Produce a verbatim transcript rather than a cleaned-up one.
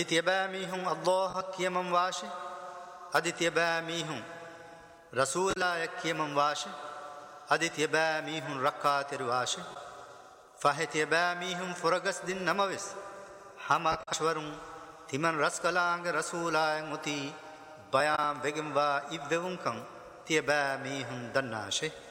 තියබෑමීහුන් අල්ලාහ කියමම් වාශ අධි තියබෑමීහුන් රසූලාය කියමම් වාශ අධි තියබෑමීහුන් රක්කාතෙරු වාශ ෆහෙ තියබෑමීහුන් ෆොරගස් දින් නමවෙස් හමක්ෂවරුන් තිමන් රස්කලාංග රසූලායන් උති බයාම් වෙගෙම්වා ඉව්වෙවුන්කං තියබෑමීහුන් දන්නාශේ